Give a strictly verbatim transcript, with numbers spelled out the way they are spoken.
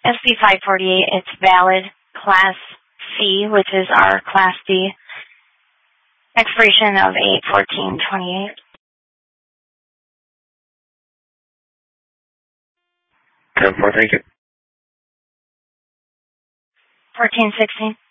S C five forty-eight, it's valid, Class C, which is our Class D. Expiration of eight fourteen twenty-eight. ten four, thank you. fourteen sixteen.